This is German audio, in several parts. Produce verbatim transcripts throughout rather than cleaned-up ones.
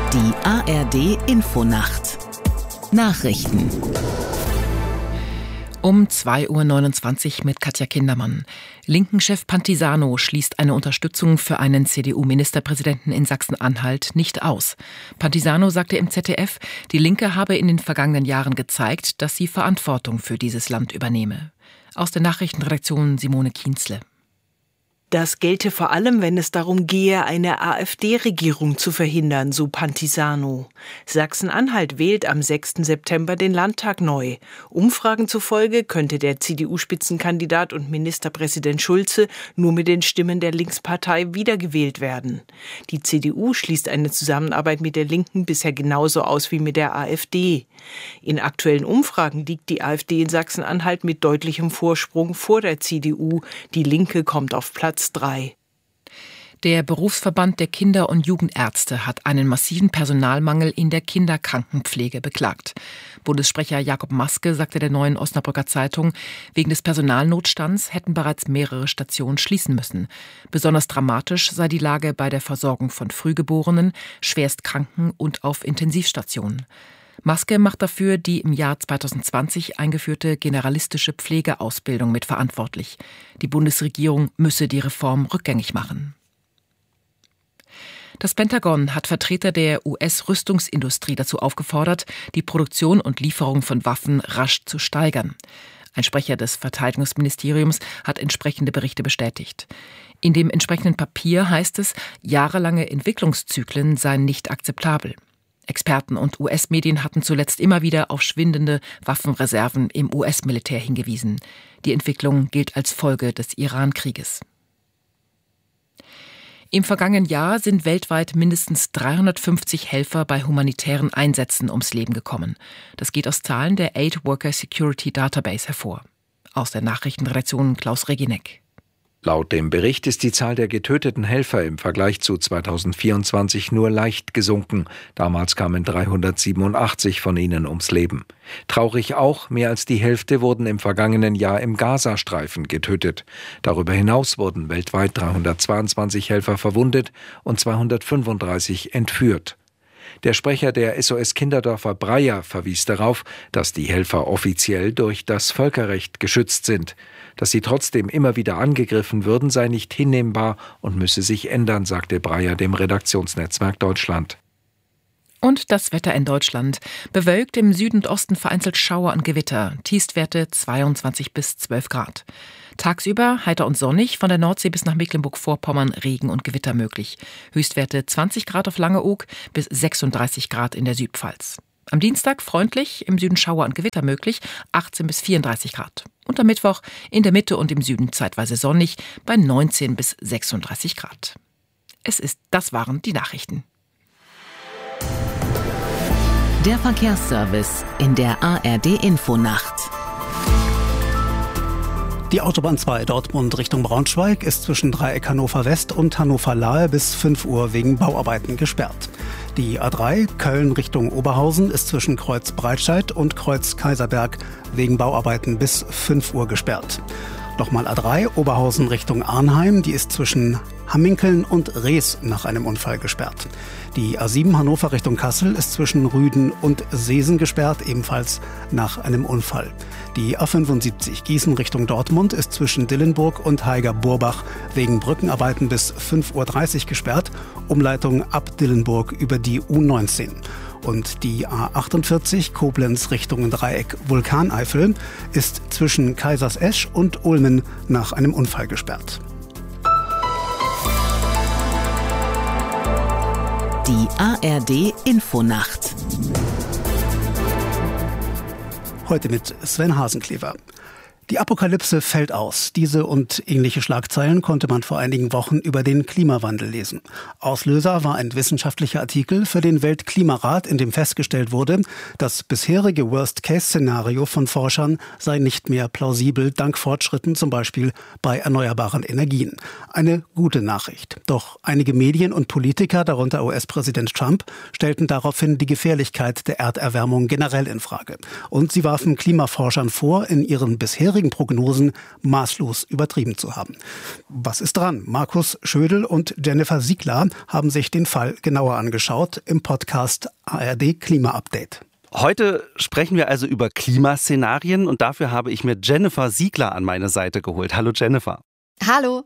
Die A R D-Infonacht Nachrichten Um zwei Uhr neunundzwanzig mit Katja Kindermann. Linken-Chef Pantisano schließt eine Unterstützung für einen C D U-Ministerpräsidenten in Sachsen-Anhalt nicht aus. Pantisano sagte im Z D F, die Linke habe in den vergangenen Jahren gezeigt, dass sie Verantwortung für dieses Land übernehme. Aus der Nachrichtenredaktion Simone Kienzle. Das gelte vor allem, wenn es darum gehe, eine AfD-Regierung zu verhindern, so Pantisano. Sachsen-Anhalt wählt am sechsten September den Landtag neu. Umfragen zufolge könnte der C D U-Spitzenkandidat und Ministerpräsident Schulze nur mit den Stimmen der Linkspartei wiedergewählt werden. Die C D U schließt eine Zusammenarbeit mit der Linken bisher genauso aus wie mit der AfD. In aktuellen Umfragen liegt die AfD in Sachsen-Anhalt mit deutlichem Vorsprung vor der C D U. Die Linke kommt auf Platz drei. Der Berufsverband der Kinder- und Jugendärzte hat einen massiven Personalmangel in der Kinderkrankenpflege beklagt. Bundessprecher Jakob Maske sagte der Neuen Osnabrücker Zeitung, wegen des Personalnotstands hätten bereits mehrere Stationen schließen müssen. Besonders dramatisch sei die Lage bei der Versorgung von Frühgeborenen, Schwerstkranken und auf Intensivstationen. Maske macht dafür die im Jahr zweitausendzwanzig eingeführte generalistische Pflegeausbildung mit verantwortlich. Die Bundesregierung müsse die Reform rückgängig machen. Das Pentagon hat Vertreter der U S-Rüstungsindustrie dazu aufgefordert, die Produktion und Lieferung von Waffen rasch zu steigern. Ein Sprecher des Verteidigungsministeriums hat entsprechende Berichte bestätigt. In dem entsprechenden Papier heißt es, jahrelange Entwicklungszyklen seien nicht akzeptabel. Experten und U S-Medien hatten zuletzt immer wieder auf schwindende Waffenreserven im U S-Militär hingewiesen. Die Entwicklung gilt als Folge des Iran-Krieges. Im vergangenen Jahr sind weltweit mindestens dreihundertfünfzig Helfer bei humanitären Einsätzen ums Leben gekommen. Das geht aus Zahlen der Aid Worker Security Database hervor. Aus der Nachrichtenredaktion Klaus Regineck. Laut dem Bericht ist die Zahl der getöteten Helfer im Vergleich zu zweitausendvierundzwanzig nur leicht gesunken. Damals kamen dreihundertsiebenundachtzig von ihnen ums Leben. Traurig auch, mehr als die Hälfte wurden im vergangenen Jahr im Gazastreifen getötet. Darüber hinaus wurden weltweit dreihundertzweiundzwanzig Helfer verwundet und zweihundertfünfunddreißig entführt. Der Sprecher der S O S-Kinderdörfer Breyer verwies darauf, dass die Helfer offiziell durch das Völkerrecht geschützt sind. Dass sie trotzdem immer wieder angegriffen würden, sei nicht hinnehmbar und müsse sich ändern, sagte Breyer dem Redaktionsnetzwerk Deutschland. Und das Wetter in Deutschland. Bewölkt, im Süden und Osten vereinzelt Schauer und Gewitter. Tiefstwerte zweiundzwanzig bis zwölf Grad. Tagsüber heiter und sonnig, von der Nordsee bis nach Mecklenburg-Vorpommern Regen und Gewitter möglich. Höchstwerte zwanzig Grad auf Langeoog bis sechsunddreißig Grad in der Südpfalz. Am Dienstag freundlich, im Süden Schauer und Gewitter möglich, achtzehn bis vierunddreißig Grad. Und am Mittwoch in der Mitte und im Süden zeitweise sonnig bei neunzehn bis sechsunddreißig Grad. Es ist, das waren die Nachrichten. Der Verkehrsservice in der A R D-Infonacht. Die Autobahn zwei Dortmund Richtung Braunschweig ist zwischen Dreieck Hannover West und Hannover Lahe bis fünf Uhr wegen Bauarbeiten gesperrt. Die A drei Köln Richtung Oberhausen ist zwischen Kreuz Breitscheid und Kreuz Kaiserberg wegen Bauarbeiten bis fünf Uhr gesperrt. Nochmal A drei Oberhausen Richtung Arnheim, die ist zwischen Hamminkeln und Rees nach einem Unfall gesperrt. Die A sieben Hannover Richtung Kassel ist zwischen Rüden und Seesen gesperrt, ebenfalls nach einem Unfall. Die A fünfundsiebzig Gießen Richtung Dortmund ist zwischen Dillenburg und Haiger-Burbach wegen Brückenarbeiten bis fünf Uhr dreißig gesperrt, Umleitung ab Dillenburg über die U neunzehn. Und die A achtundvierzig Koblenz Richtung Dreieck Vulkaneifel ist zwischen Kaisersesch und Ulmen nach einem Unfall gesperrt. Die A R D-Infonacht. Heute mit Sven Hasenklever. Die Apokalypse fällt aus. Diese und ähnliche Schlagzeilen konnte man vor einigen Wochen über den Klimawandel lesen. Auslöser war ein wissenschaftlicher Artikel für den Weltklimarat, in dem festgestellt wurde, das bisherige Worst-Case-Szenario von Forschern sei nicht mehr plausibel, dank Fortschritten zum Beispiel bei erneuerbaren Energien. Eine gute Nachricht. Doch einige Medien und Politiker, darunter U S-Präsident Trump, stellten daraufhin die Gefährlichkeit der Erderwärmung generell in Frage. Und sie warfen Klimaforschern vor, in ihren bisherigen bisherigen Prognosen maßlos übertrieben zu haben. Was ist dran? Markus Schödel und Jennifer Siegler haben sich den Fall genauer angeschaut im Podcast A R D Klima Update. Heute sprechen wir also über Klimaszenarien und dafür habe ich mir Jennifer Siegler an meine Seite geholt. Hallo Jennifer. Hallo.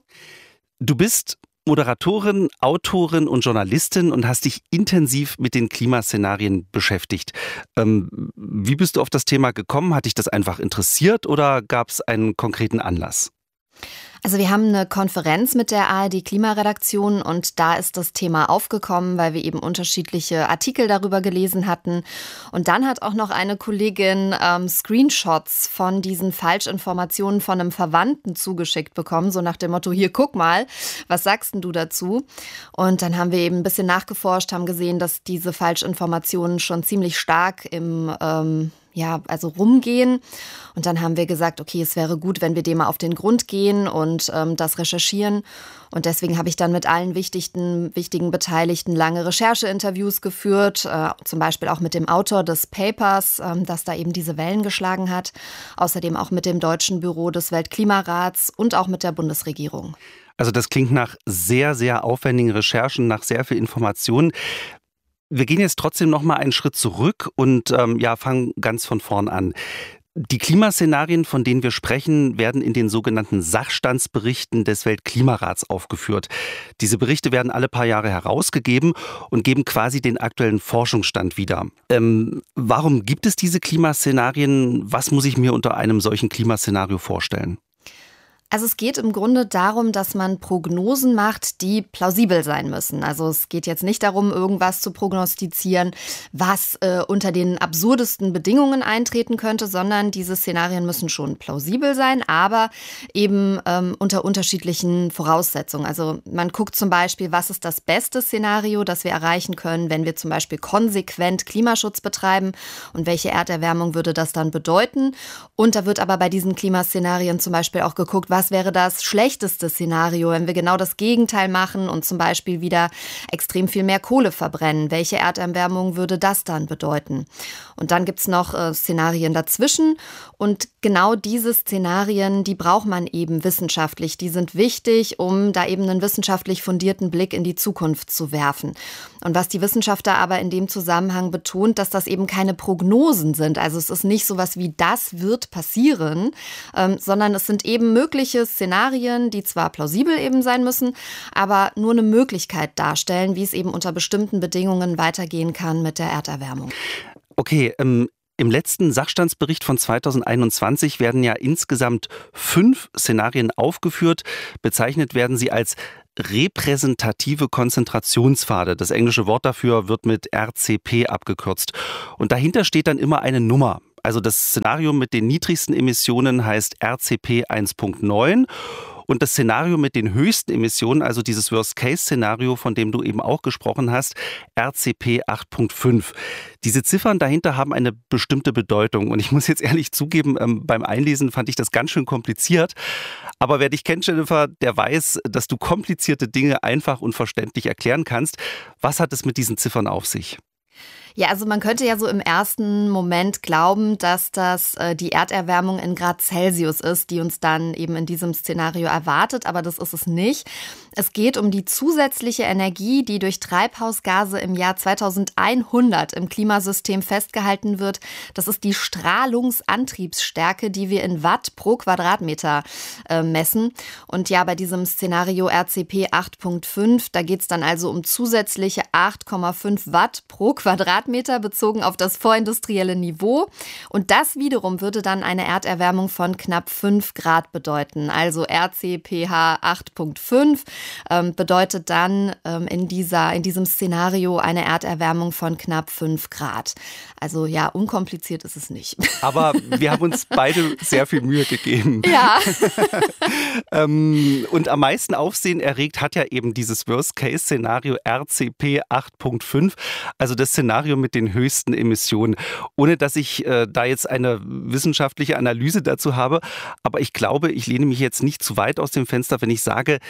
Du bist Moderatorin, Autorin und Journalistin und hast dich intensiv mit den Klimaszenarien beschäftigt. Ähm, wie bist du auf das Thema gekommen? Hat dich das einfach interessiert oder gab es einen konkreten Anlass? Also wir haben eine Konferenz mit der A R D Klimaredaktion und da ist das Thema aufgekommen, weil wir eben unterschiedliche Artikel darüber gelesen hatten. Und dann hat auch noch eine Kollegin ähm, Screenshots von diesen Falschinformationen von einem Verwandten zugeschickt bekommen, so nach dem Motto, hier guck mal, was sagst denn du dazu? Und dann haben wir eben ein bisschen nachgeforscht, haben gesehen, dass diese Falschinformationen schon ziemlich stark im ähm, ja, also rumgehen. Und dann haben wir gesagt, okay, es wäre gut, wenn wir dem mal auf den Grund gehen und ähm, das recherchieren. Und deswegen habe ich dann mit allen wichtigen, wichtigen Beteiligten lange Rechercheinterviews geführt, äh, zum Beispiel auch mit dem Autor des Papers, ähm, das da eben diese Wellen geschlagen hat. Außerdem auch mit dem Deutschen Büro des Weltklimarats und auch mit der Bundesregierung. Also das klingt nach sehr, sehr aufwendigen Recherchen, nach sehr viel Informationen. Wir gehen jetzt trotzdem noch mal einen Schritt zurück und ähm, ja, fangen ganz von vorn an. Die Klimaszenarien, von denen wir sprechen, werden in den sogenannten Sachstandsberichten des Weltklimarats aufgeführt. Diese Berichte werden alle paar Jahre herausgegeben und geben quasi den aktuellen Forschungsstand wieder. Ähm, warum gibt es diese Klimaszenarien? Was muss ich mir unter einem solchen Klimaszenario vorstellen? Also es geht im Grunde darum, dass man Prognosen macht, die plausibel sein müssen. Also es geht jetzt nicht darum, irgendwas zu prognostizieren, was äh, unter den absurdesten Bedingungen eintreten könnte, sondern diese Szenarien müssen schon plausibel sein, aber eben ähm, unter unterschiedlichen Voraussetzungen. Also man guckt zum Beispiel, was ist das beste Szenario, das wir erreichen können, wenn wir zum Beispiel konsequent Klimaschutz betreiben und welche Erderwärmung würde das dann bedeuten. Und da wird aber bei diesen Klimaszenarien zum Beispiel auch geguckt, was wäre das schlechteste Szenario, wenn wir genau das Gegenteil machen und zum Beispiel wieder extrem viel mehr Kohle verbrennen? Welche Erderwärmung würde das dann bedeuten? Und dann gibt es noch äh, Szenarien dazwischen und genau diese Szenarien, die braucht man eben wissenschaftlich. Die sind wichtig, um da eben einen wissenschaftlich fundierten Blick in die Zukunft zu werfen. Und was die Wissenschaftler aber in dem Zusammenhang betont, dass das eben keine Prognosen sind. Also es ist nicht sowas wie das wird passieren, ähm, sondern es sind eben mögliche Szenarien, die zwar plausibel eben sein müssen, aber nur eine Möglichkeit darstellen, wie es eben unter bestimmten Bedingungen weitergehen kann mit der Erderwärmung. Okay, ähm im letzten Sachstandsbericht von zweitausendeinundzwanzig werden ja insgesamt fünf Szenarien aufgeführt. Bezeichnet werden sie als repräsentative Konzentrationspfade. Das englische Wort dafür wird mit R C P abgekürzt. Und dahinter steht dann immer eine Nummer. Also das Szenario mit den niedrigsten Emissionen heißt R C P eins Punkt neun. Und das Szenario mit den höchsten Emissionen, also dieses Worst-Case-Szenario, von dem du eben auch gesprochen hast, R C P acht Punkt fünf. Diese Ziffern dahinter haben eine bestimmte Bedeutung. Und ich muss jetzt ehrlich zugeben, ähm, beim Einlesen fand ich das ganz schön kompliziert. Aber wer dich kennt, Jennifer, der weiß, dass du komplizierte Dinge einfach und verständlich erklären kannst. Was hat es mit diesen Ziffern auf sich? Ja, also man könnte ja so im ersten Moment glauben, dass das äh, die Erderwärmung in Grad Celsius ist, die uns dann eben in diesem Szenario erwartet, aber das ist es nicht. Es geht um die zusätzliche Energie, die durch Treibhausgase im Jahr zweitausendeinhundert im Klimasystem festgehalten wird. Das ist die Strahlungsantriebsstärke, die wir in Watt pro Quadratmeter äh, messen. Und ja, bei diesem Szenario R C P acht Punkt fünf, da geht es dann also um zusätzliche acht Komma fünf Watt pro Quadratmeter bezogen auf das vorindustrielle Niveau. Und das wiederum würde dann eine Erderwärmung von knapp fünf Grad bedeuten. Also R C P H acht Punkt fünf ähm, bedeutet dann ähm, in, dieser, in diesem Szenario eine Erderwärmung von knapp fünf Grad. Also ja, unkompliziert ist es nicht. Aber wir haben uns beide sehr viel Mühe gegeben. Ja. ähm, und am meisten Aufsehen erregt hat ja eben dieses Worst-Case-Szenario R C P acht Punkt fünf, also das Szenario mit den höchsten Emissionen. Ohne dass ich äh, da jetzt eine wissenschaftliche Analyse dazu habe, aber ich glaube, ich lehne mich jetzt nicht zu weit aus dem Fenster, wenn ich sage,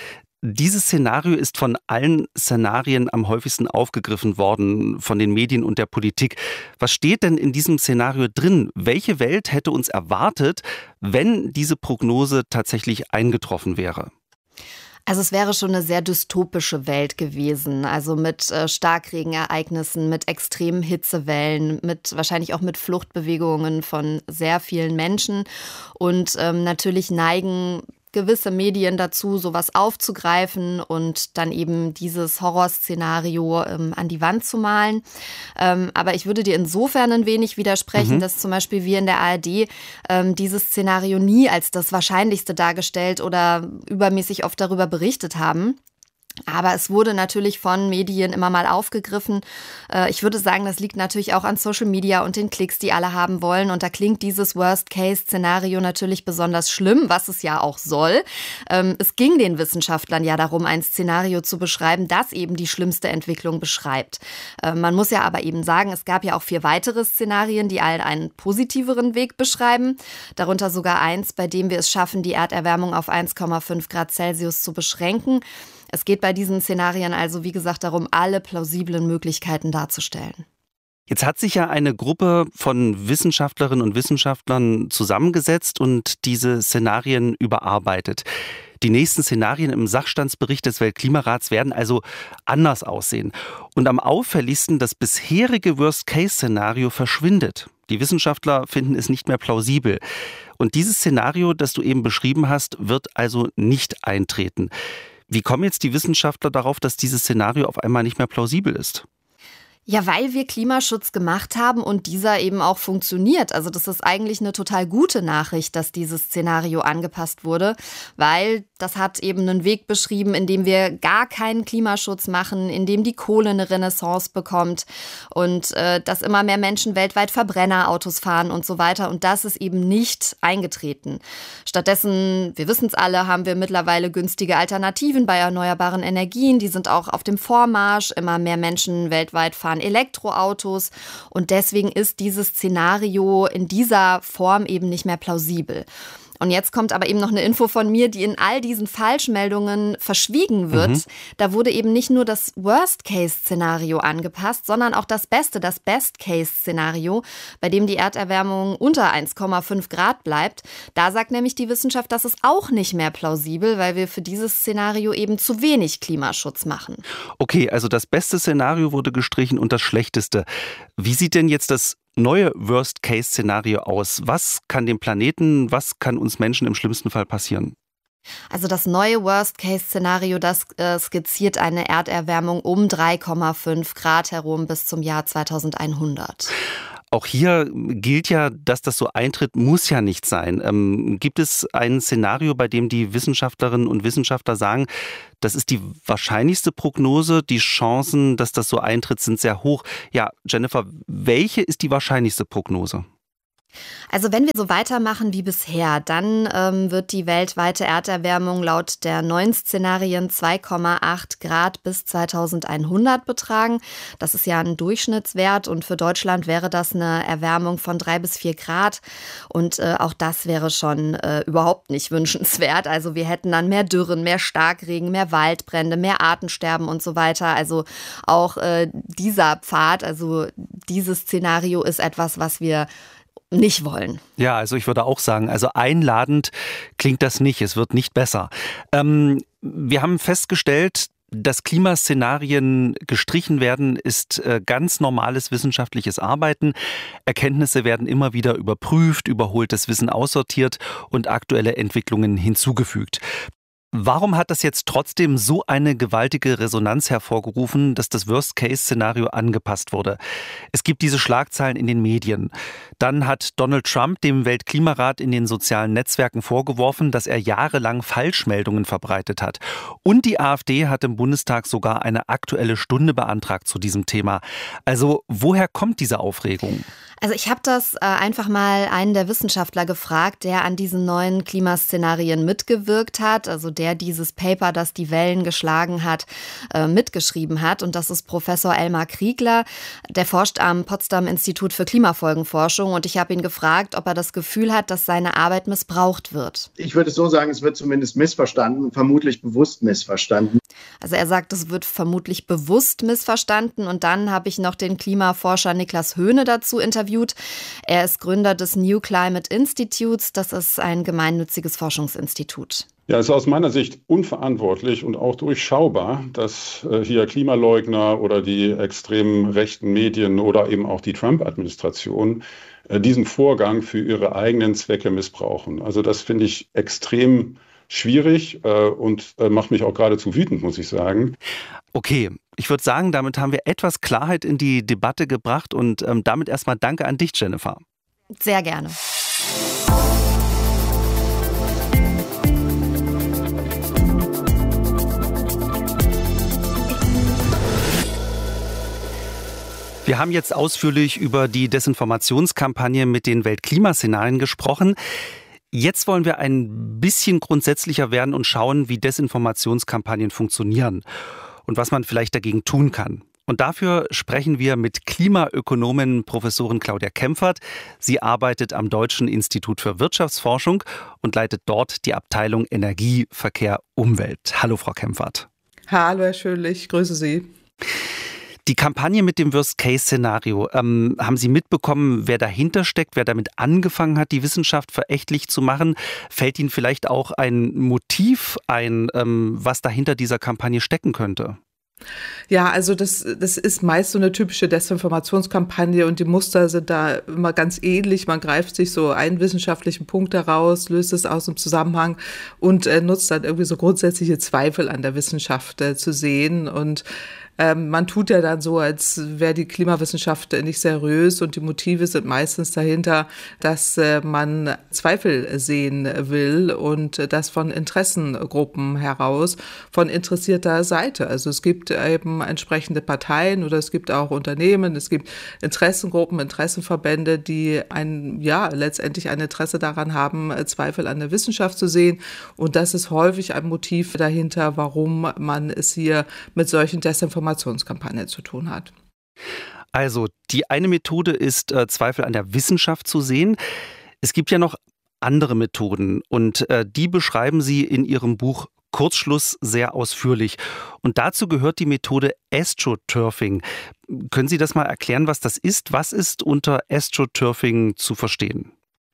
dieses Szenario ist von allen Szenarien am häufigsten aufgegriffen worden, von den Medien und der Politik. Was steht denn in diesem Szenario drin? Welche Welt hätte uns erwartet, wenn diese Prognose tatsächlich eingetroffen wäre? Also es wäre schon eine sehr dystopische Welt gewesen, also mit äh, Starkregenereignissen, mit extremen Hitzewellen, mit wahrscheinlich auch mit Fluchtbewegungen von sehr vielen Menschen. Und ähm, natürlich neigen gewisse Medien dazu, sowas aufzugreifen und dann eben dieses Horrorszenario ähm, an die Wand zu malen. Ähm, aber ich würde dir insofern ein wenig widersprechen, mhm. dass zum Beispiel wir in der A R D ähm, dieses Szenario nie als das Wahrscheinlichste dargestellt oder übermäßig oft darüber berichtet haben. Aber es wurde natürlich von Medien immer mal aufgegriffen. Ich würde sagen, das liegt natürlich auch an Social Media und den Klicks, die alle haben wollen. Und da klingt dieses Worst-Case-Szenario natürlich besonders schlimm, was es ja auch soll. Es ging den Wissenschaftlern ja darum, ein Szenario zu beschreiben, das eben die schlimmste Entwicklung beschreibt. Man muss ja aber eben sagen, es gab ja auch vier weitere Szenarien, die all einen positiveren Weg beschreiben. Darunter sogar eins, bei dem wir es schaffen, die Erderwärmung auf eins Komma fünf Grad Celsius zu beschränken. Es geht bei diesen Szenarien also, wie gesagt, darum, alle plausiblen Möglichkeiten darzustellen. Jetzt hat sich ja eine Gruppe von Wissenschaftlerinnen und Wissenschaftlern zusammengesetzt und diese Szenarien überarbeitet. Die nächsten Szenarien im Sachstandsbericht des Weltklimarats werden also anders aussehen. Und am auffälligsten, das bisherige Worst-Case-Szenario verschwindet. Die Wissenschaftler finden es nicht mehr plausibel. Und dieses Szenario, das du eben beschrieben hast, wird also nicht eintreten. Wie kommen jetzt die Wissenschaftler darauf, dass dieses Szenario auf einmal nicht mehr plausibel ist? Ja, weil wir Klimaschutz gemacht haben und dieser eben auch funktioniert. Also das ist eigentlich eine total gute Nachricht, dass dieses Szenario angepasst wurde, weil das hat eben einen Weg beschrieben, in dem wir gar keinen Klimaschutz machen, in dem die Kohle eine Renaissance bekommt und äh, dass immer mehr Menschen weltweit Verbrennerautos fahren und so weiter. Und das ist eben nicht eingetreten. Stattdessen, wir wissen es alle, haben wir mittlerweile günstige Alternativen bei erneuerbaren Energien. Die sind auch auf dem Vormarsch. Immer mehr Menschen weltweit fahren Elektroautos und deswegen ist dieses Szenario in dieser Form eben nicht mehr plausibel. Und jetzt kommt aber eben noch eine Info von mir, die in all diesen Falschmeldungen verschwiegen wird. Mhm. Da wurde eben nicht nur das Worst-Case-Szenario angepasst, sondern auch das Beste, das Best-Case-Szenario, bei dem die Erderwärmung unter eins Komma fünf Grad bleibt. Da sagt nämlich die Wissenschaft, das ist auch nicht mehr plausibel, weil wir für dieses Szenario eben zu wenig Klimaschutz machen. Okay, also das beste Szenario wurde gestrichen und das schlechteste. Wie sieht denn jetzt das neue Worst-Case-Szenario aus? Was kann dem Planeten, was kann uns Menschen im schlimmsten Fall passieren? Also das neue Worst-Case-Szenario, das äh, skizziert eine Erderwärmung um drei Komma fünf Grad herum bis zum Jahr zweitausendeinhundert. Auch hier gilt ja, dass das so eintritt, muss ja nicht sein. Ähm, gibt es ein Szenario, bei dem die Wissenschaftlerinnen und Wissenschaftler sagen, das ist die wahrscheinlichste Prognose, die Chancen, dass das so eintritt, sind sehr hoch. Ja, Jennifer, welche ist die wahrscheinlichste Prognose? Also wenn wir so weitermachen wie bisher, dann ähm, wird die weltweite Erderwärmung laut der neuen Szenarien zwei Komma acht Grad bis zweitausendeinhundert betragen. Das ist ja ein Durchschnittswert und für Deutschland wäre das eine Erwärmung von drei bis vier Grad. Und äh, auch das wäre schon äh, überhaupt nicht wünschenswert. Also wir hätten dann mehr Dürren, mehr Starkregen, mehr Waldbrände, mehr Artensterben und so weiter. Also auch äh, dieser Pfad, also dieses Szenario ist etwas, was wir nicht wollen. Ja, also ich würde auch sagen, also einladend klingt das nicht, es wird nicht besser. Ähm, wir haben festgestellt, dass Klimaszenarien gestrichen werden, ist äh, ganz normales wissenschaftliches Arbeiten. Erkenntnisse werden immer wieder überprüft, überholtes Wissen aussortiert und aktuelle Entwicklungen hinzugefügt. Warum hat das jetzt trotzdem so eine gewaltige Resonanz hervorgerufen, dass das Worst-Case-Szenario angepasst wurde? Es gibt diese Schlagzeilen in den Medien. Dann hat Donald Trump dem Weltklimarat in den sozialen Netzwerken vorgeworfen, dass er jahrelang Falschmeldungen verbreitet hat. Und die AfD hat im Bundestag sogar eine Aktuelle Stunde beantragt zu diesem Thema. Also woher kommt diese Aufregung? Also ich habe das äh, einfach mal einen der Wissenschaftler gefragt, der an diesen neuen Klimaszenarien mitgewirkt hat, also der dieses Paper, das die Wellen geschlagen hat, äh, mitgeschrieben hat. Und das ist Professor Elmar Kriegler, der forscht am Potsdam Institut für Klimafolgenforschung. Und ich habe ihn gefragt, ob er das Gefühl hat, dass seine Arbeit missbraucht wird. Ich würde so sagen, es wird zumindest missverstanden, vermutlich bewusst missverstanden. Also er sagt, es wird vermutlich bewusst missverstanden. Und dann habe ich noch den Klimaforscher Niklas Höhne dazu interviewt. Er ist Gründer des New Climate Institutes. Das ist ein gemeinnütziges Forschungsinstitut. Ja, es ist aus meiner Sicht unverantwortlich und auch durchschaubar, dass äh, hier Klimaleugner oder die extrem rechten Medien oder eben auch die Trump-Administration äh, diesen Vorgang für ihre eigenen Zwecke missbrauchen. Also das finde ich extrem schwierig äh, und äh, macht mich auch geradezu wütend, muss ich sagen. Okay, ich würde sagen, damit haben wir etwas Klarheit in die Debatte gebracht und ähm, damit erstmal danke an dich, Jennifer. Sehr gerne. Wir haben jetzt ausführlich über die Desinformationskampagne mit den Weltklimaszenarien gesprochen. Jetzt wollen wir ein bisschen grundsätzlicher werden und schauen, wie Desinformationskampagnen funktionieren und was man vielleicht dagegen tun kann. Und dafür sprechen wir mit Klimaökonomin Professorin Claudia Kempfert. Sie arbeitet am Deutschen Institut für Wirtschaftsforschung und leitet dort die Abteilung Energie, Verkehr, Umwelt. Hallo, Frau Kempfert. Hallo, Herr Schölich, grüße Sie. Die Kampagne mit dem Worst-Case-Szenario, ähm, haben Sie mitbekommen, wer dahinter steckt, wer damit angefangen hat, die Wissenschaft verächtlich zu machen? Fällt Ihnen vielleicht auch ein Motiv ein, ähm, was dahinter dieser Kampagne stecken könnte? Ja, also das, das ist meist so eine typische Desinformationskampagne und die Muster sind da immer ganz ähnlich. Man greift sich so einen wissenschaftlichen Punkt heraus, löst es aus dem Zusammenhang und äh, nutzt dann irgendwie so grundsätzliche Zweifel an der Wissenschaft äh, zu sehen. Und Ähm, man tut ja dann so, als wäre die Klimawissenschaft nicht seriös und die Motive sind meistens dahinter, dass äh, man Zweifel sehen will und äh, das von Interessengruppen heraus, von interessierter Seite. Also es gibt eben entsprechende Parteien oder es gibt auch Unternehmen, es gibt Interessengruppen, Interessenverbände, die ein, ja, letztendlich ein Interesse daran haben, Zweifel an der Wissenschaft zu sehen. Und das ist häufig ein Motiv dahinter, warum man es hier mit solchen Desinformationen Informationskampagne zu tun hat. Also die eine Methode ist, äh, Zweifel an der Wissenschaft zu sehen. Es gibt ja noch andere Methoden und äh, die beschreiben Sie in Ihrem Buch Kurzschluss sehr ausführlich. Und dazu gehört die Methode AstroTurfing. Können Sie das mal erklären, was das ist? Was ist unter AstroTurfing zu verstehen?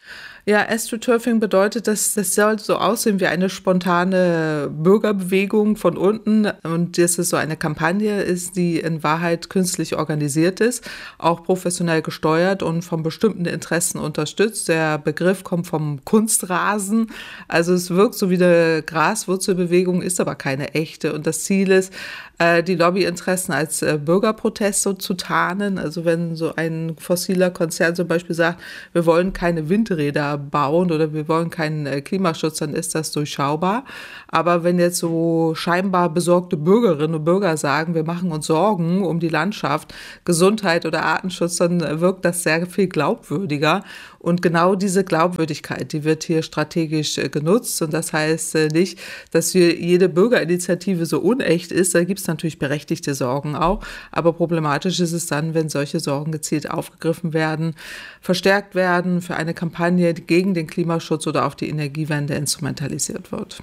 Ja, AstroTurfing bedeutet, dass das soll so aussehen wie eine spontane Bürgerbewegung von unten und dass es so eine Kampagne ist, die in Wahrheit künstlich organisiert ist, auch professionell gesteuert und von bestimmten Interessen unterstützt. Der Begriff kommt vom Kunstrasen, also es wirkt so wie eine Graswurzelbewegung, ist aber keine echte und das Ziel ist, die Lobbyinteressen als Bürgerprotest so zu tarnen. Also wenn so ein fossiler Konzern zum Beispiel sagt, wir wollen keine Windräder bauen oder wir wollen keinen Klimaschutz, dann ist das durchschaubar. Aber wenn jetzt so scheinbar besorgte Bürgerinnen und Bürger sagen, wir machen uns Sorgen um die Landschaft, Gesundheit oder Artenschutz, dann wirkt das sehr viel glaubwürdiger. Und genau diese Glaubwürdigkeit, die wird hier strategisch genutzt. Und das heißt nicht, dass wir jede Bürgerinitiative so unecht ist. Da gibt es natürlich berechtigte Sorgen auch. Aber problematisch ist es dann, wenn solche Sorgen gezielt aufgegriffen werden, verstärkt werden, für eine Kampagne gegen den Klimaschutz oder auch die Energiewende instrumentalisiert wird.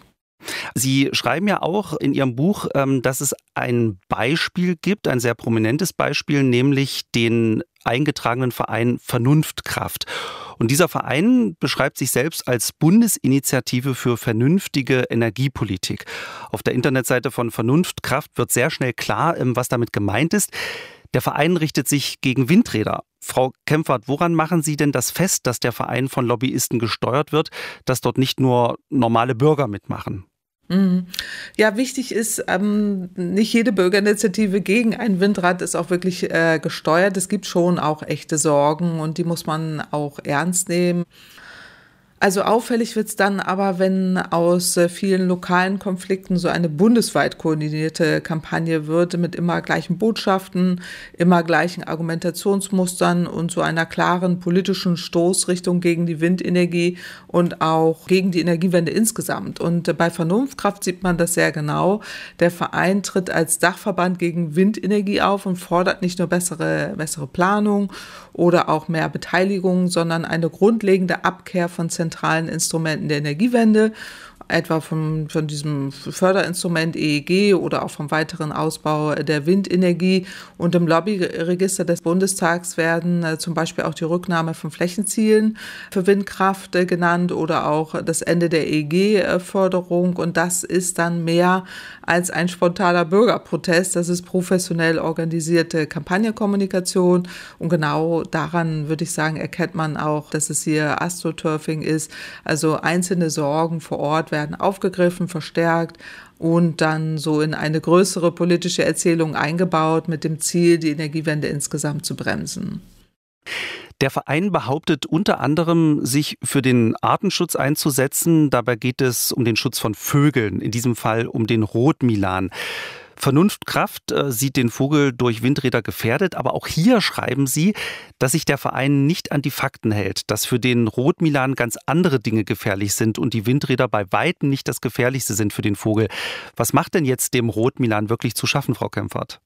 Sie schreiben ja auch in Ihrem Buch, dass es ein Beispiel gibt, ein sehr prominentes Beispiel, nämlich den eingetragenen Verein Vernunftkraft. Und dieser Verein beschreibt sich selbst als Bundesinitiative für vernünftige Energiepolitik. Auf der Internetseite von Vernunftkraft wird sehr schnell klar, was damit gemeint ist. Der Verein richtet sich gegen Windräder. Frau Kempfert, woran machen Sie denn das fest, dass der Verein von Lobbyisten gesteuert wird, dass dort nicht nur normale Bürger mitmachen? Ja, wichtig ist, ähm, nicht jede Bürgerinitiative gegen ein Windrad ist auch wirklich äh, gesteuert. Es gibt schon auch echte Sorgen und die muss man auch ernst nehmen. Also auffällig wird es dann aber, wenn aus vielen lokalen Konflikten so eine bundesweit koordinierte Kampagne wird mit immer gleichen Botschaften, immer gleichen Argumentationsmustern und so einer klaren politischen Stoßrichtung gegen die Windenergie und auch gegen die Energiewende insgesamt. Und bei Vernunftkraft sieht man das sehr genau. Der Verein tritt als Dachverband gegen Windenergie auf und fordert nicht nur bessere, bessere Planung oder auch mehr Beteiligung, sondern eine grundlegende Abkehr von zentralen Instrumenten der Energiewende, etwa von, von diesem Förderinstrument E E G oder auch vom weiteren Ausbau der Windenergie. Und im Lobbyregister des Bundestags werden äh, zum Beispiel auch die Rücknahme von Flächenzielen für Windkraft äh, genannt oder auch das Ende der E E G-Förderung. Und das ist dann mehr als ein spontaner Bürgerprotest. Das ist professionell organisierte Kampagnenkommunikation. Und genau daran, würde ich sagen, erkennt man auch, dass es hier AstroTurfing ist. Also einzelne Sorgen vor Ort werden aufgegriffen, verstärkt und dann so in eine größere politische Erzählung eingebaut mit dem Ziel, die Energiewende insgesamt zu bremsen. Der Verein behauptet unter anderem, sich für den Artenschutz einzusetzen. Dabei geht es um den Schutz von Vögeln, in diesem Fall um den Rotmilan. Vernunftkraft äh, sieht den Vogel durch Windräder gefährdet, aber auch hier schreiben sie, dass sich der Verein nicht an die Fakten hält, dass für den Rotmilan ganz andere Dinge gefährlich sind und die Windräder bei weitem nicht das Gefährlichste sind für den Vogel. Was macht denn jetzt dem Rotmilan wirklich zu schaffen, Frau Kempfert?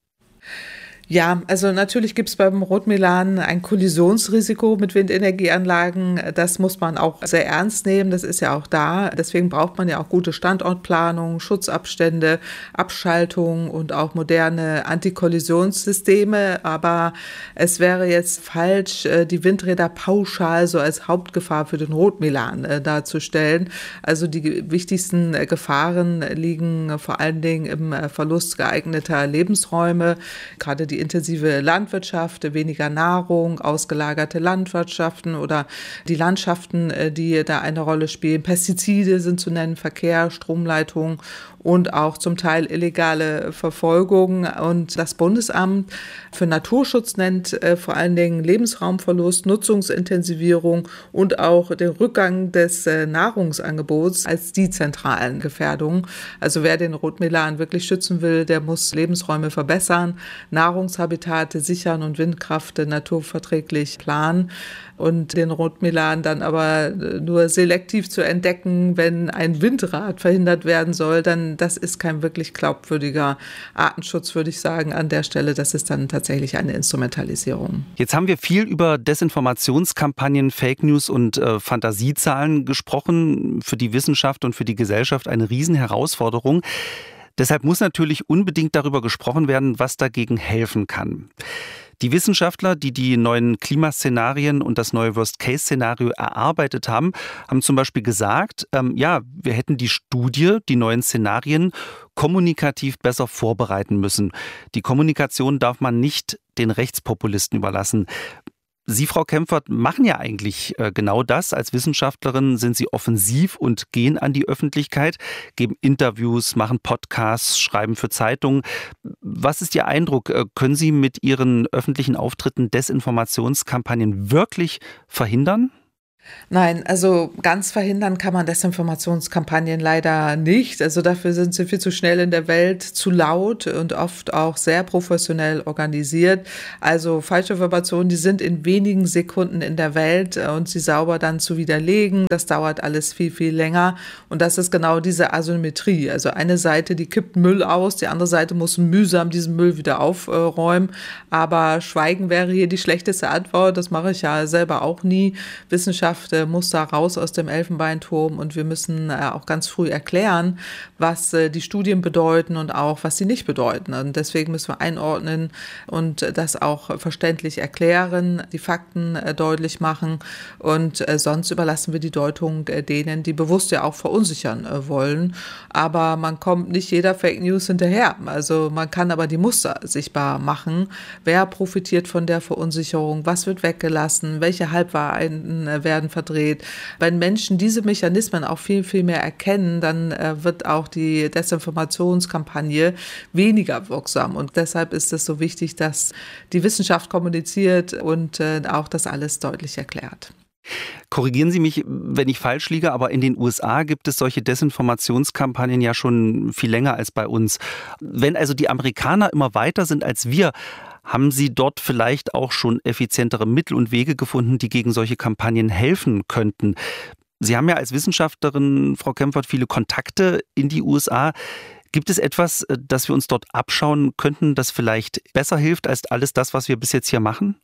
Ja, also natürlich gibt es beim Rotmilan ein Kollisionsrisiko mit Windenergieanlagen. Das muss man auch sehr ernst nehmen. Das ist ja auch da. Deswegen braucht man ja auch gute Standortplanung, Schutzabstände, Abschaltung und auch moderne Antikollisionssysteme. Aber es wäre jetzt falsch, die Windräder pauschal so als Hauptgefahr für den Rotmilan darzustellen. Also die wichtigsten Gefahren liegen vor allen Dingen im Verlust geeigneter Lebensräume. Gerade die intensive Landwirtschaft, weniger Nahrung, ausgelagerte Landwirtschaften oder die Landschaften, die da eine Rolle spielen. Pestizide sind zu nennen, Verkehr, Stromleitungen und auch zum Teil illegale Verfolgung. Und das Bundesamt für Naturschutz nennt äh, vor allen Dingen Lebensraumverlust, Nutzungsintensivierung und auch den Rückgang des äh, Nahrungsangebots als die zentralen Gefährdungen. Also wer den Rotmilan wirklich schützen will, der muss Lebensräume verbessern, Nahrungshabitate sichern und Windkraft äh, naturverträglich planen. Und den Rotmilan dann aber nur selektiv zu entdecken, wenn ein Windrad verhindert werden soll, dann das ist kein wirklich glaubwürdiger Artenschutz, würde ich sagen, an der Stelle. Das ist dann tatsächlich eine Instrumentalisierung. Jetzt haben wir viel über Desinformationskampagnen, Fake News und äh, Fantasiezahlen gesprochen. Für die Wissenschaft und für die Gesellschaft eine Riesenherausforderung. Deshalb muss natürlich unbedingt darüber gesprochen werden, was dagegen helfen kann. Die Wissenschaftler, die die neuen Klimaszenarien und das neue Worst-Case-Szenario erarbeitet haben, haben zum Beispiel gesagt, ähm, ja, wir hätten die Studie, die neuen Szenarien kommunikativ besser vorbereiten müssen. Die Kommunikation darf man nicht den Rechtspopulisten überlassen. Sie, Frau Kempfert, machen ja eigentlich genau das. Als Wissenschaftlerin sind Sie offensiv und gehen an die Öffentlichkeit, geben Interviews, machen Podcasts, schreiben für Zeitungen. Was ist Ihr Eindruck? Können Sie mit Ihren öffentlichen Auftritten Desinformationskampagnen wirklich verhindern? Nein, also ganz verhindern kann man Desinformationskampagnen leider nicht. Also dafür sind sie viel zu schnell in der Welt, zu laut und oft auch sehr professionell organisiert. Also falsche Informationen, die sind in wenigen Sekunden in der Welt und sie sauber dann zu widerlegen. Das dauert alles viel, viel länger. Und das ist genau diese Asymmetrie. Also eine Seite, die kippt Müll aus, die andere Seite muss mühsam diesen Müll wieder aufräumen. Aber Schweigen wäre hier die schlechteste Antwort. Das mache ich ja selber auch nie. Wissenschaft muss da raus aus dem Elfenbeinturm und wir müssen auch ganz früh erklären, was die Studien bedeuten und auch, was sie nicht bedeuten. Und deswegen müssen wir einordnen und das auch verständlich erklären, die Fakten deutlich machen und sonst überlassen wir die Deutung denen, die bewusst ja auch verunsichern wollen. Aber man kommt nicht jeder Fake News hinterher. Also man kann aber die Muster sichtbar machen. Wer profitiert von der Verunsicherung? Was wird weggelassen? Welche Halbwahrheiten werden verdreht. Wenn Menschen diese Mechanismen auch viel, viel mehr erkennen, dann äh, wird auch die Desinformationskampagne weniger wirksam. Und deshalb ist es so wichtig, dass die Wissenschaft kommuniziert und äh, auch das alles deutlich erklärt. Korrigieren Sie mich, wenn ich falsch liege, aber in den U S A gibt es solche Desinformationskampagnen ja schon viel länger als bei uns. Wenn also die Amerikaner immer weiter sind als wir, haben Sie dort vielleicht auch schon effizientere Mittel und Wege gefunden, die gegen solche Kampagnen helfen könnten? Sie haben ja als Wissenschaftlerin, Frau Kempfert, viele Kontakte in die U S A. Gibt es etwas, das wir uns dort abschauen könnten, das vielleicht besser hilft als alles das, was wir bis jetzt hier machen?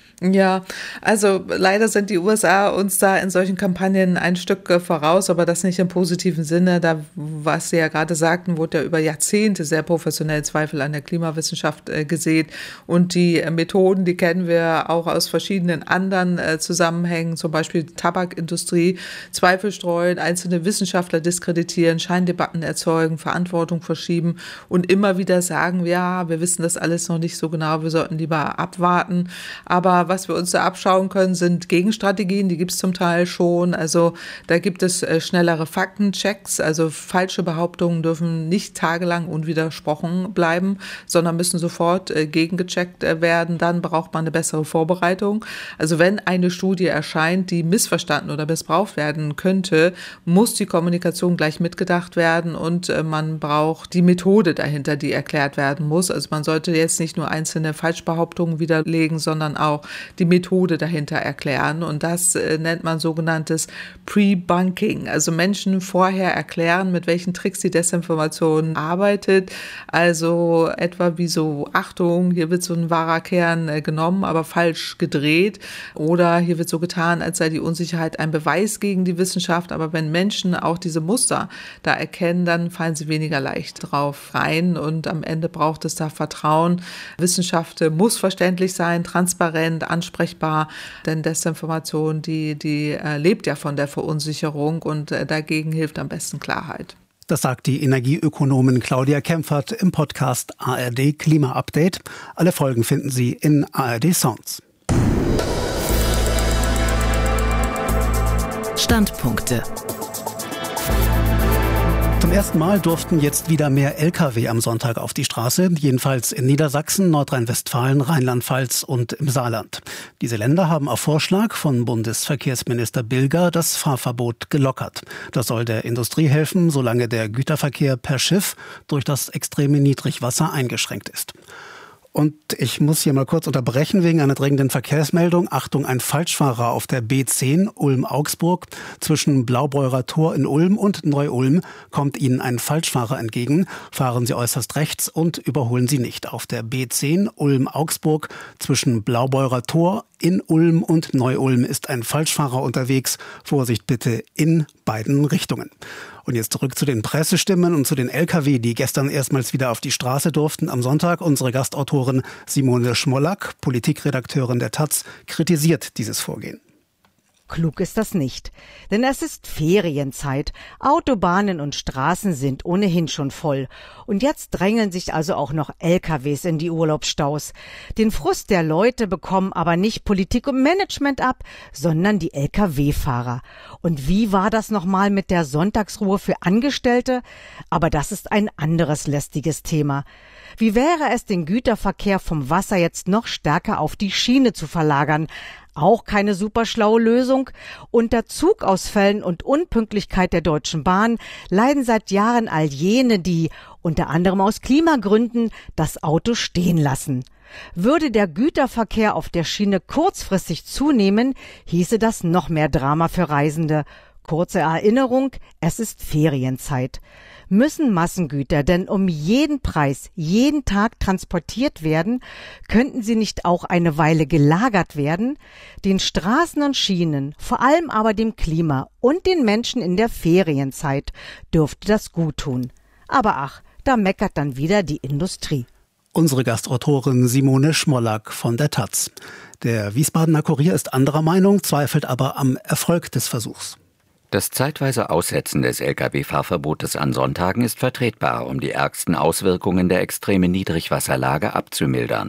Ja, also leider sind die U S A uns da in solchen Kampagnen ein Stück voraus, aber das nicht im positiven Sinne. Da, was Sie ja gerade sagten, wurde ja über Jahrzehnte sehr professionell Zweifel an der Klimawissenschaft äh, gesät. Und die äh, Methoden, die kennen wir auch aus verschiedenen anderen äh, Zusammenhängen, zum Beispiel Tabakindustrie, Zweifel streuen, einzelne Wissenschaftler diskreditieren, Scheindebatten erzeugen, Verantwortung verschieben und immer wieder sagen, ja, wir wissen das alles noch nicht so genau, wir sollten lieber abwarten. Aber was wir uns da abschauen können, sind Gegenstrategien, die gibt es zum Teil schon. Also da gibt es äh, schnellere Faktenchecks, also falsche Behauptungen dürfen nicht tagelang unwidersprochen bleiben, sondern müssen sofort äh, gegengecheckt äh, werden. Dann braucht man eine bessere Vorbereitung. Also wenn eine Studie erscheint, die missverstanden oder missbraucht werden könnte, muss die Kommunikation gleich mitgedacht werden und äh, man braucht die Methode dahinter, die erklärt werden muss. Also man sollte jetzt nicht nur einzelne Falschbehauptungen widerlegen, sondern auch die Methode dahinter erklären. Und das äh, nennt man sogenanntes Pre-Bunking. Also Menschen vorher erklären, mit welchen Tricks die Desinformation arbeitet. Also etwa wie so, Achtung, hier wird so ein wahrer Kern äh, genommen, aber falsch gedreht. Oder hier wird so getan, als sei die Unsicherheit ein Beweis gegen die Wissenschaft. Aber wenn Menschen auch diese Muster da erkennen, dann fallen sie weniger leicht drauf rein. Und am Ende braucht es da Vertrauen. Wissenschaft muss verständlich sein, transparent, ansprechbar, denn Desinformation, die, die äh, lebt ja von der Verunsicherung und äh, dagegen hilft am besten Klarheit. Das sagt die Energieökonomin Claudia Kempfert im Podcast A R D Klima Update. Alle Folgen finden Sie in A R D Sounds. Standpunkte. Zum ersten Mal durften jetzt wieder mehr L K W am Sonntag auf die Straße, jedenfalls in Niedersachsen, Nordrhein-Westfalen, Rheinland-Pfalz und im Saarland. Diese Länder haben auf Vorschlag von Bundesverkehrsminister Bilger das Fahrverbot gelockert. Das soll der Industrie helfen, solange der Güterverkehr per Schiff durch das extreme Niedrigwasser eingeschränkt ist. Und ich muss hier mal kurz unterbrechen wegen einer dringenden Verkehrsmeldung. Achtung, ein Falschfahrer auf der B zehn Ulm-Augsburg. Zwischen Blaubeurer Tor in Ulm und Neu-Ulm kommt Ihnen ein Falschfahrer entgegen. Fahren Sie äußerst rechts und überholen Sie nicht. Auf der B zehn Ulm-Augsburg zwischen Blaubeurer Tor in Ulm und Neu-Ulm ist ein Falschfahrer unterwegs. Vorsicht bitte in beiden Richtungen. Und jetzt zurück zu den Pressestimmen und zu den L K W, die gestern erstmals wieder auf die Straße durften. Am Sonntag unsere Gastautorin Simone Schmollack, Politikredakteurin der Taz, kritisiert dieses Vorgehen. Klug ist das nicht, denn es ist Ferienzeit. Autobahnen und Straßen sind ohnehin schon voll. Und jetzt drängeln sich also auch noch L K Ws in die Urlaubsstaus. Den Frust der Leute bekommen aber nicht Politik und Management ab, sondern die L K W-Fahrer. Und wie war das nochmal mit der Sonntagsruhe für Angestellte? Aber das ist ein anderes lästiges Thema. Wie wäre es, den Güterverkehr vom Wasser jetzt noch stärker auf die Schiene zu verlagern? Auch keine super schlaue Lösung. Unter Zugausfällen und Unpünktlichkeit der Deutschen Bahn leiden seit Jahren all jene, die, unter anderem aus Klimagründen, das Auto stehen lassen. Würde der Güterverkehr auf der Schiene kurzfristig zunehmen, hieße das noch mehr Drama für Reisende. Kurze Erinnerung, es ist Ferienzeit. Müssen Massengüter denn um jeden Preis jeden Tag transportiert werden? Könnten sie nicht auch eine Weile gelagert werden? Den Straßen und Schienen, vor allem aber dem Klima und den Menschen in der Ferienzeit dürfte das gut tun. Aber ach, da meckert dann wieder die Industrie. Unsere Gastautorin Simone Schmollack von der Taz. Der Wiesbadener Kurier ist anderer Meinung, zweifelt aber am Erfolg des Versuchs. Das zeitweise Aussetzen des L K W-Fahrverbotes an Sonntagen ist vertretbar, um die ärgsten Auswirkungen der extremen Niedrigwasserlage abzumildern.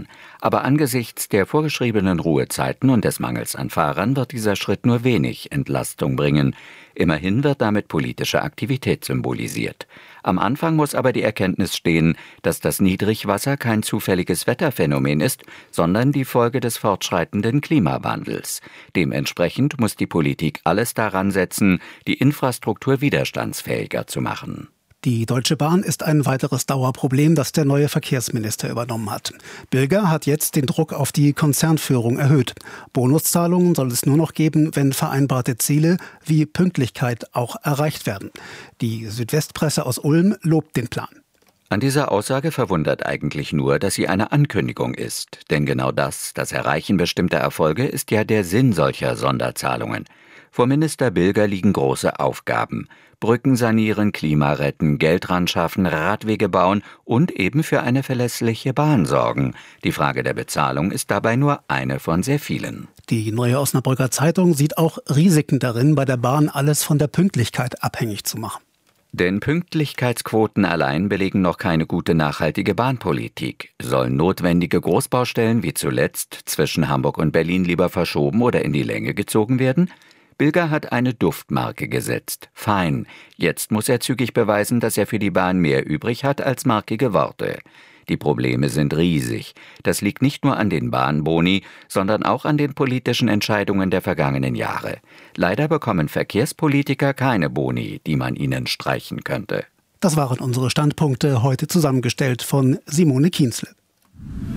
Aber angesichts der vorgeschriebenen Ruhezeiten und des Mangels an Fahrern wird dieser Schritt nur wenig Entlastung bringen. Immerhin wird damit politische Aktivität symbolisiert. Am Anfang muss aber die Erkenntnis stehen, dass das Niedrigwasser kein zufälliges Wetterphänomen ist, sondern die Folge des fortschreitenden Klimawandels. Dementsprechend muss die Politik alles daran setzen, die Infrastruktur widerstandsfähiger zu machen. Die Deutsche Bahn ist ein weiteres Dauerproblem, das der neue Verkehrsminister übernommen hat. Bilger hat jetzt den Druck auf die Konzernführung erhöht. Bonuszahlungen soll es nur noch geben, wenn vereinbarte Ziele wie Pünktlichkeit auch erreicht werden. Die Südwestpresse aus Ulm lobt den Plan. An dieser Aussage verwundert eigentlich nur, dass sie eine Ankündigung ist. Denn genau das, das Erreichen bestimmter Erfolge, ist ja der Sinn solcher Sonderzahlungen. Vor Minister Bilger liegen große Aufgaben. Brücken sanieren, Klima retten, Geld ran schaffen, Radwege bauen und eben für eine verlässliche Bahn sorgen. Die Frage der Bezahlung ist dabei nur eine von sehr vielen. Die Neue Osnabrücker Zeitung sieht auch Risiken darin, bei der Bahn alles von der Pünktlichkeit abhängig zu machen. Denn Pünktlichkeitsquoten allein belegen noch keine gute nachhaltige Bahnpolitik. Sollen notwendige Großbaustellen wie zuletzt zwischen Hamburg und Berlin lieber verschoben oder in die Länge gezogen werden? Bilger hat eine Duftmarke gesetzt. Fein. Jetzt muss er zügig beweisen, dass er für die Bahn mehr übrig hat als markige Worte. Die Probleme sind riesig. Das liegt nicht nur an den Bahnboni, sondern auch an den politischen Entscheidungen der vergangenen Jahre. Leider bekommen Verkehrspolitiker keine Boni, die man ihnen streichen könnte. Das waren unsere Standpunkte, heute zusammengestellt von Simone Kienzle.